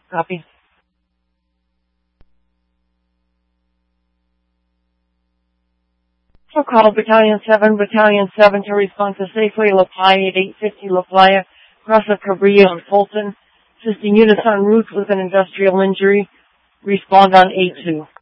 Copy. So call Battalion 7 to respond to Safeway La Playa at 850 La Playa, across the Cabrillo and Fulton. Assisting units en route with an industrial injury. Respond on 8-2.